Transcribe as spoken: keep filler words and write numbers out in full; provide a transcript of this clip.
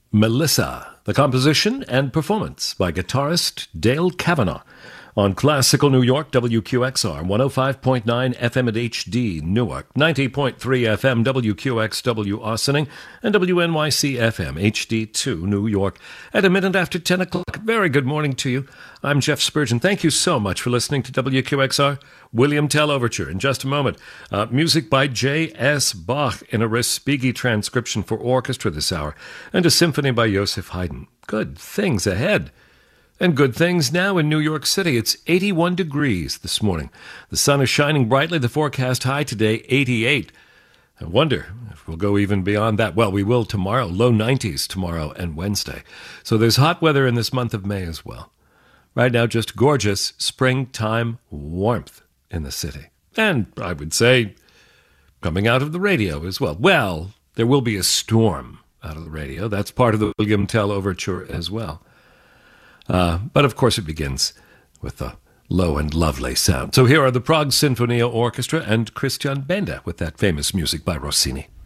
Melissa, the composition and performance by guitarist Dale Kavanaugh on Classical New York, W Q X R, one oh five point nine F M at H D Newark, ninety point three F M W Q X W Austining, and W N Y C F M H D two New York at a minute after ten o'clock. Very good morning to you. I'm Jeff Spurgeon. Thank you so much for listening to W Q X R. William Tell Overture in just a moment. Uh, music by J S. Bach in a Respighi transcription for orchestra this hour, and a symphony by Joseph Haydn. Good things ahead. And good things now in New York City. It's eighty-one degrees this morning. The sun is shining brightly. The forecast high today, eighty-eight. I wonder if we'll go even beyond that. Well, we will tomorrow. Low nineties tomorrow and Wednesday. So there's hot weather in this month of May as well. Right now, just gorgeous springtime warmth in the city. And I would say coming out of the radio as well. Well, there will be a storm out of the radio. That's part of the William Tell Overture as well. Uh, but of course it begins with a low and lovely sound. So here are the Prague Sinfonia Orchestra and Christian Benda with that famous music by Rossini.